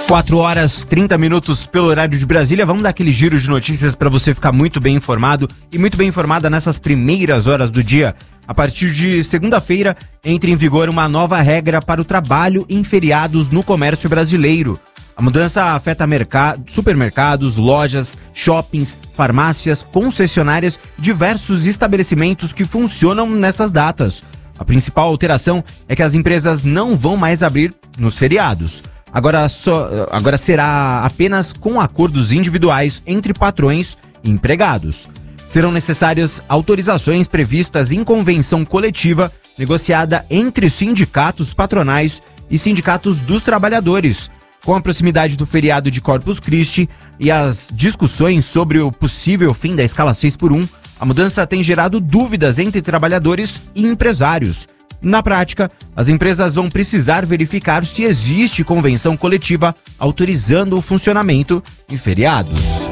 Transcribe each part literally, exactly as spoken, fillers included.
quatro horas, trinta minutos pelo horário de Brasília. Vamos dar aquele giro de notícias para você ficar muito bem informado e muito bem informada nessas primeiras horas do dia. A partir de segunda-feira, entra em vigor uma nova regra para o trabalho em feriados no comércio brasileiro. A mudança afeta mercado, supermercados, lojas, shoppings, farmácias, concessionárias, diversos estabelecimentos que funcionam nessas datas. A principal alteração é que as empresas não vão mais abrir nos feriados. Agora, só, agora será apenas com acordos individuais entre patrões e empregados. Serão necessárias autorizações previstas em convenção coletiva negociada entre sindicatos patronais e sindicatos dos trabalhadores. Com a proximidade do feriado de Corpus Christi e as discussões sobre o possível fim da escala seis por um, a mudança tem gerado dúvidas entre trabalhadores e empresários. Na prática, as empresas vão precisar verificar se existe convenção coletiva autorizando o funcionamento em feriados.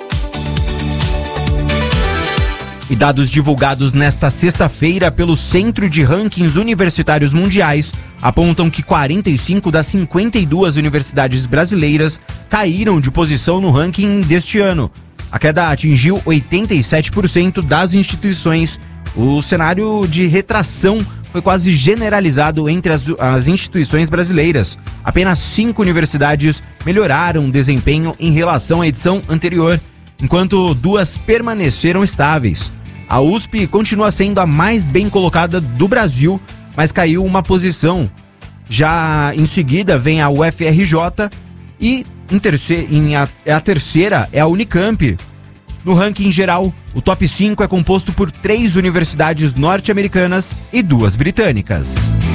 E dados divulgados nesta sexta-feira pelo Centro de Rankings Universitários Mundiais apontam que quarenta e cinco das cinquenta e duas universidades brasileiras caíram de posição no ranking deste ano. A queda atingiu oitenta e sete por cento das instituições. O cenário de retração foi quase generalizado entre as, as instituições brasileiras. Apenas cinco universidades melhoraram o desempenho em relação à edição anterior, enquanto duas permaneceram estáveis. A U S P continua sendo a mais bem colocada do Brasil, mas caiu uma posição. Já em seguida vem a U F R J e em terceira, em a, a terceira é a Unicamp. No ranking geral, o top cinco é composto por três universidades norte-americanas e duas britânicas.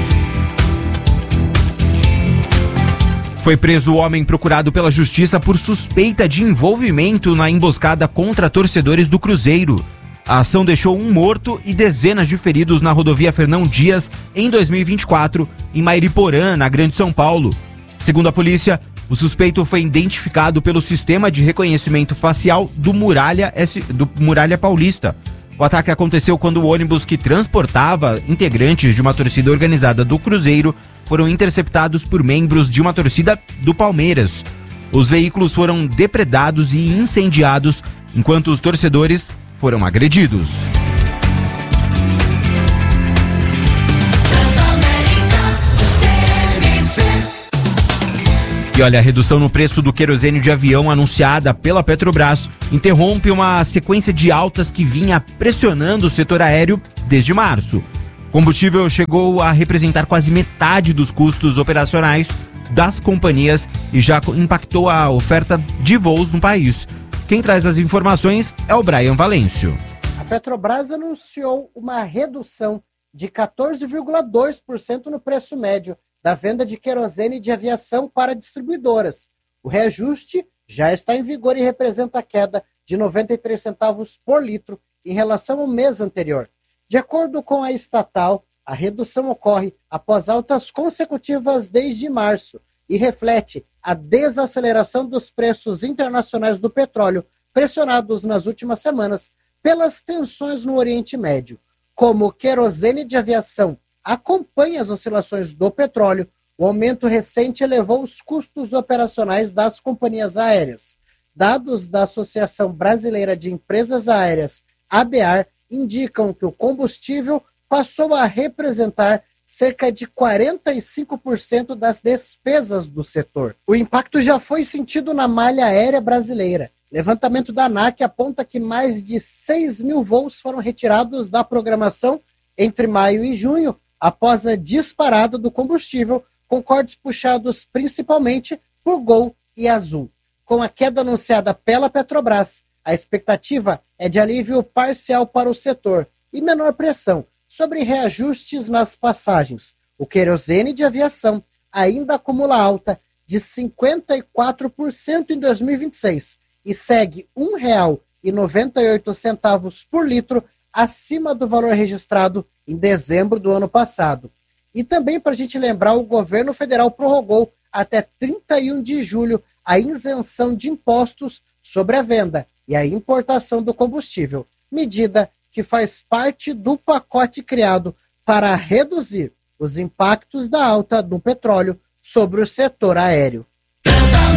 Foi preso o homem procurado pela justiça por suspeita de envolvimento na emboscada contra torcedores do Cruzeiro. A ação deixou um morto e dezenas de feridos na rodovia Fernão Dias em dois mil e vinte e quatro, em Mairiporã, na Grande São Paulo. Segundo a polícia, o suspeito foi identificado pelo sistema de reconhecimento facial do Muralha, do Muralha Paulista. O ataque aconteceu quando o ônibus que transportava integrantes de uma torcida organizada do Cruzeiro foram interceptados por membros de uma torcida do Palmeiras. Os veículos foram depredados e incendiados, enquanto os torcedores foram agredidos. E olha, a redução no preço do querosene de avião anunciada pela Petrobras interrompe uma sequência de altas que vinha pressionando o setor aéreo desde março. O combustível chegou a representar quase metade dos custos operacionais das companhias e já impactou a oferta de voos no país. Quem traz as informações é o Brian Valêncio. A Petrobras anunciou uma redução de quatorze vírgula dois por cento no preço médio da venda de querosene de aviação para distribuidoras. O reajuste já está em vigor e representa a queda de noventa e três centavos por litro em relação ao mês anterior. De acordo com a estatal, a redução ocorre após altas consecutivas desde março e reflete a desaceleração dos preços internacionais do petróleo, pressionados nas últimas semanas pelas tensões no Oriente Médio. Como o querosene de aviação acompanha as oscilações do petróleo, o aumento recente elevou os custos operacionais das companhias aéreas. Dados da Associação Brasileira de Empresas Aéreas, A B A R, indicam que o combustível passou a representar cerca de quarenta e cinco por cento das despesas do setor. O impacto já foi sentido na malha aérea brasileira. Levantamento da ANAC aponta que mais de seis mil voos foram retirados da programação entre maio e junho, após a disparada do combustível, com cortes puxados principalmente por Gol e Azul. Com a queda anunciada pela Petrobras, a expectativa é de alívio parcial para o setor e menor pressão sobre reajustes nas passagens. O querosene de aviação ainda acumula alta de cinquenta e quatro por cento em dois mil e vinte e seis e segue um real e noventa e oito centavos por litro acima do valor registrado em dezembro do ano passado. E também, para a gente lembrar, o governo federal prorrogou até trinta e um de julho a isenção de impostos sobre a venda e a importação do combustível, medida que faz parte do pacote criado para reduzir os impactos da alta do petróleo sobre o setor aéreo.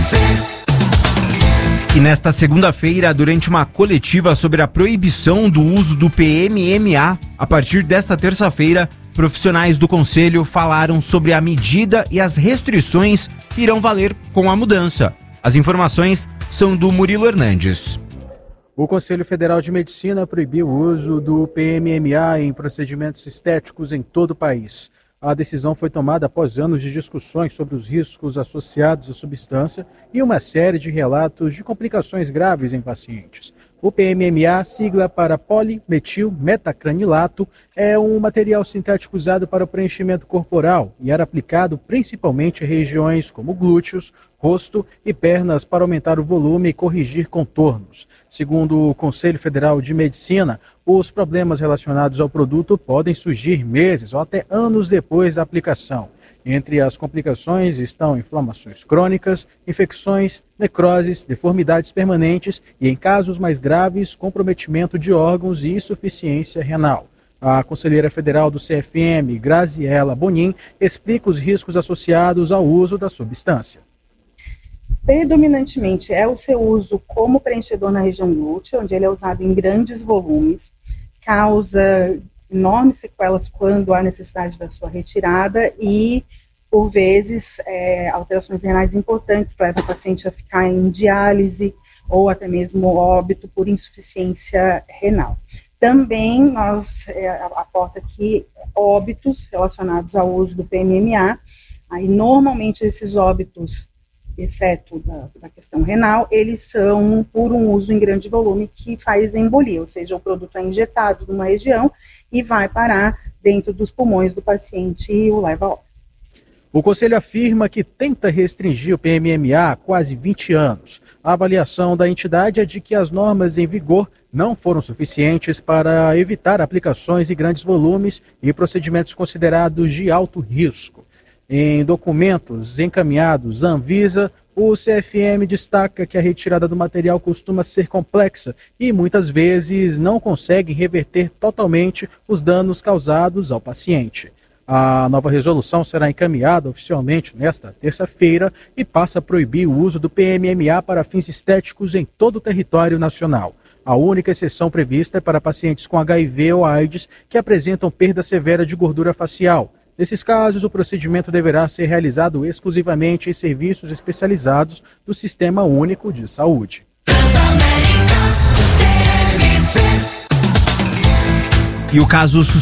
E nesta segunda-feira, durante uma coletiva sobre a proibição do uso do P M M A, a partir desta terça-feira, profissionais do Conselho falaram sobre a medida e as restrições que irão valer com a mudança. As informações são do Murilo Hernandes. O Conselho Federal de Medicina proibiu o uso do P M M A em procedimentos estéticos em todo o país. A decisão foi tomada após anos de discussões sobre os riscos associados à substância e uma série de relatos de complicações graves em pacientes. O P M M A, sigla para polimetilmetacranilato, é um material sintético usado para o preenchimento corporal e era aplicado principalmente em regiões como glúteos, rosto e pernas para aumentar o volume e corrigir contornos. Segundo o Conselho Federal de Medicina, os problemas relacionados ao produto podem surgir meses ou até anos depois da aplicação. Entre as complicações estão inflamações crônicas, infecções, necroses, deformidades permanentes e, em casos mais graves, comprometimento de órgãos e insuficiência renal. A conselheira federal do C F M, Graziela Bonin, explica os riscos associados ao uso da substância. Predominantemente é o seu uso como preenchedor na região glútea, onde ele é usado em grandes volumes, causa enormes sequelas quando há necessidade da sua retirada e, por vezes, é, alterações renais importantes que levam o paciente a ficar em diálise ou até mesmo óbito por insuficiência renal. Também nós é, aporta aqui óbitos relacionados ao uso do P M M A, aí normalmente esses óbitos, exceto da, da questão renal, eles são por um uso em grande volume que faz embolia, ou seja, o produto é injetado numa região e vai parar dentro dos pulmões do paciente e o leva a óbito. O Conselho afirma que tenta restringir o P M M A há quase vinte anos. A avaliação da entidade é de que as normas em vigor não foram suficientes para evitar aplicações em grandes volumes e procedimentos considerados de alto risco. Em documentos encaminhados à Anvisa, o C F M destaca que a retirada do material costuma ser complexa e muitas vezes não consegue reverter totalmente os danos causados ao paciente. A nova resolução será encaminhada oficialmente nesta terça-feira e passa a proibir o uso do P M M A para fins estéticos em todo o território nacional. A única exceção prevista é para pacientes com H I V ou AIDS que apresentam perda severa de gordura facial. Nesses casos, o procedimento deverá ser realizado exclusivamente em serviços especializados do Sistema Único de Saúde. E o caso suspeito